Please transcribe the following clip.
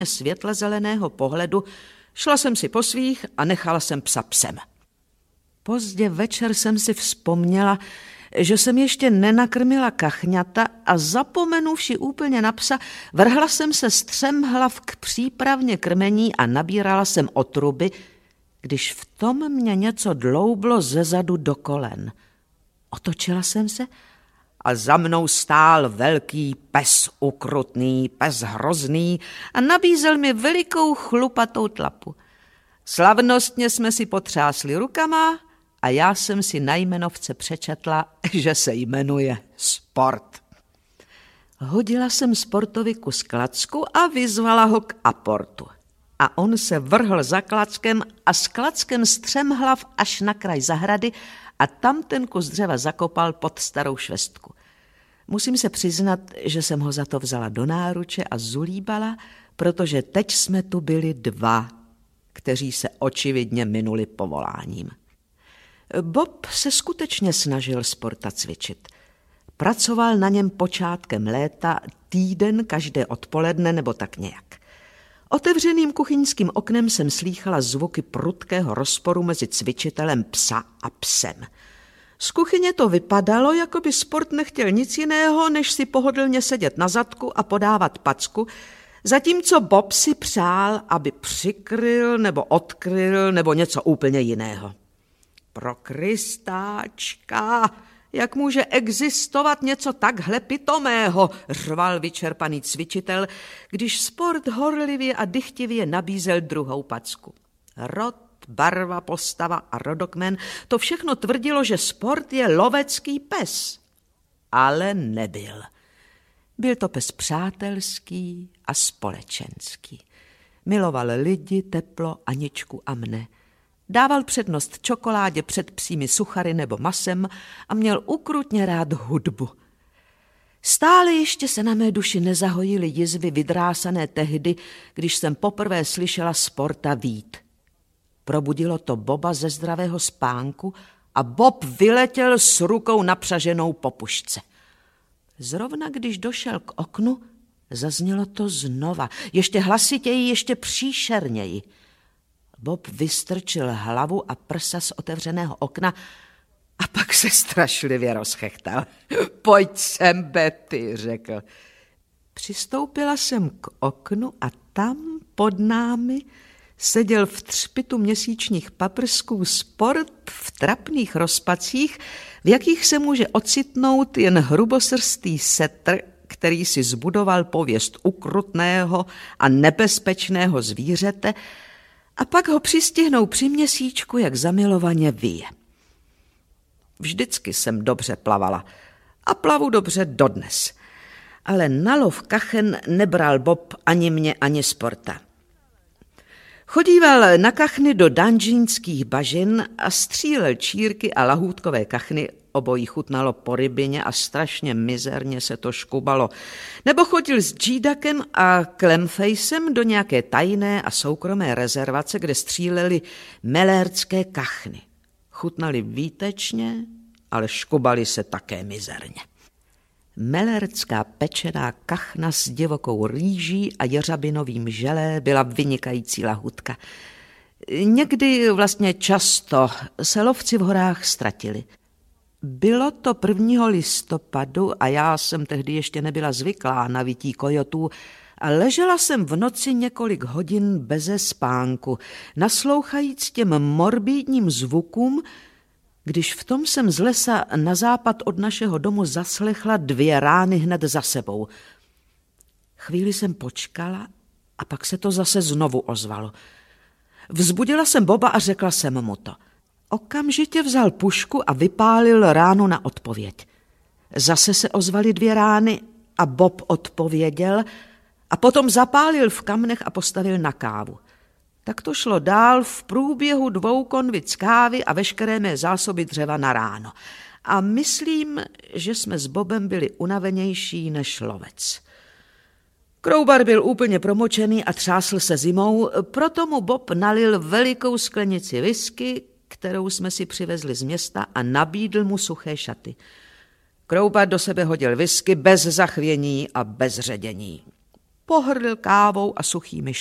světle zeleného pohledu, šla jsem si po svých a nechala jsem psa psem. Pozdě večer jsem si vzpomněla, že jsem ještě nenakrmila kachňata a zapomenuvši úplně na psa, vrhla jsem se střemhlav k přípravně krmení a nabírala jsem otruby, když v tom mě něco dloublo zezadu do kolen. Otočila jsem se a za mnou stál velký pes ukrutný, pes hrozný a nabízel mi velikou chlupatou tlapu. Slavnostně jsme si potřásli rukama a já jsem si na jmenovce přečetla, že se jmenuje Sport. Hodila jsem Sportovi kus klacku a vyzvala ho k aportu. A on se vrhl za klackem a s klackem střemhlav až na kraj zahrady a tam ten kus dřeva zakopal pod starou švestku. Musím se přiznat, že jsem ho za to vzala do náruče a zulíbala, protože teď jsme tu byli dva, kteří se očividně minuli povoláním. Bob se skutečně snažil Sporta cvičit. Pracoval na něm počátkem léta týden každé odpoledne nebo tak nějak. Otevřeným kuchyňským oknem jsem slýchala zvuky prudkého rozporu mezi cvičitelem psa a psem. Z kuchyně to vypadalo, jako by Sport nechtěl nic jiného, než si pohodlně sedět na zadku a podávat packu, zatímco Bob si přál, aby přikryl nebo odkryl nebo něco úplně jiného. Pro Kristáčka, jak může existovat něco takhle pitomého, řval vyčerpaný cvičitel, když Sport horlivě a dychtivě nabízel druhou packu. Rod, barva, postava a rodokmen, to všechno tvrdilo, že Sport je lovecký pes. Ale nebyl. Byl to pes přátelský a společenský. Miloval lidi, teplo, Aničku a mne. Dával přednost čokoládě před psími suchary nebo masem a měl ukrutně rád hudbu. Stále ještě se na mé duši nezahojily jizvy vydrásané tehdy, když jsem poprvé slyšela Sporta vít. Probudilo to Boba ze zdravého spánku a Bob vyletěl s rukou napřaženou po pušce. Zrovna když došel k oknu, zaznělo to znova, ještě hlasitěji, ještě příšerněji. Bob vystrčil hlavu a prsa z otevřeného okna a pak se strašlivě rozchechtal. Pojď sem, Betty, řekl. Přistoupila jsem k oknu a tam pod námi seděl v třpitu měsíčních paprsků Sport v trapných rozpacích, v jakých se může ocitnout jen hrubosrstý setr, který si zbudoval pověst ukrutného a nebezpečného zvířete, a pak ho přistihnou při měsíčku, jak zamilovaně vyje. Vždycky jsem dobře plavala a plavu dobře dodnes, ale na lov kachen nebral Bob ani mě, ani Sporta. Chodíval na kachny do danžínských bažin a střílel čírky a lahůdkové kachny, obojí chutnalo po rybině a strašně mizerně se to škubalo. Nebo chodil s Džídakem a Klemfejsem do nějaké tajné a soukromé rezervace, kde stříleli melérské kachny. Chutnali výtečně, ale škubali se také mizerně. Melércká pečená kachna s divokou rýží a jeřabinovým želé byla vynikající lahůdka. Někdy, vlastně často, se lovci v horách ztratili. Bylo to 1. listopadu a já jsem tehdy ještě nebyla zvyklá na vytí kojotů a ležela jsem v noci několik hodin beze spánku, naslouchajíc těm morbidním zvukům, když v tom jsem z lesa na západ od našeho domu zaslechla 2 rány hned za sebou. Chvíli jsem počkala a pak se to zase znovu ozvalo. Vzbudila jsem Boba a řekla jsem mu to. Okamžitě vzal pušku a vypálil ránu na odpověď. Zase se ozvaly 2 rány a Bob odpověděl a potom zapálil v kamnech a postavil na kávu. Tak to šlo dál v průběhu 2 konvic kávy a veškeré mé zásoby dřeva na ráno. A myslím, že jsme s Bobem byli unavenější než lovec. Kroubar byl úplně promočený a třásl se zimou, proto mu Bob nalil velikou sklenici whisky, kterou jsme si přivezli z města, a nabídl mu suché šaty. Kroubar do sebe hodil whisky bez zachvění a bez ředění. Pohrdl kávou a suchými